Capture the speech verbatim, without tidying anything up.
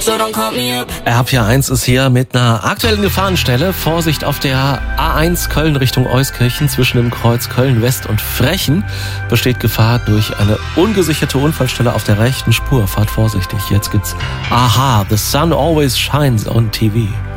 so don't call me up. R P eins ist hier mit einer aktuellen Gefahrenstelle. Vorsicht auf der A eins Köln Richtung Euskirchen zwischen dem Kreuz Köln West und Frechen besteht Gefahr durch eine ungesicherte Unfallstelle auf der rechten Spur. Fahrt vorsichtig. Jetzt gibt's Aha, The Sun Always Shines on T V.